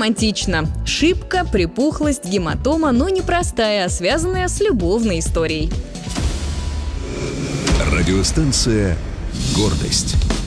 романтично. Шибка, припухлость, гематома, но не простая, а связанная с любовной историей. Радиостанция «Гордость».